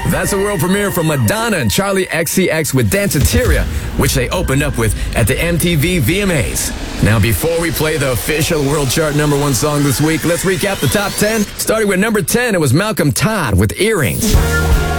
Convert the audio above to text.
That's a world premiere from Madonna and Charlie XCX with Danceteria, which they opened up with at the MTV VMAs. Now, before we play the official world chart #1 song this week, let's recap the top 10. Starting with number 10, it was Malcolm Todd with Earrings.